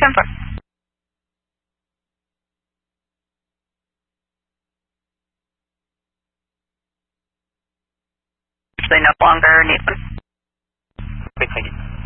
10-4. They no longer need one. Okay, thank you.